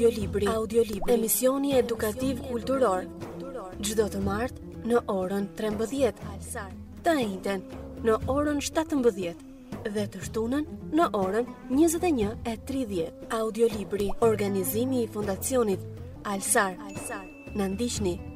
Audiolibri, emisioni edukativ kulturor. Çdo të martë në orën 13, të njëjtën në orën 17 dhe të shtunën në orën 21:30. Audiolibri, organizimi i Fondacionit Alsar. Na ndiqni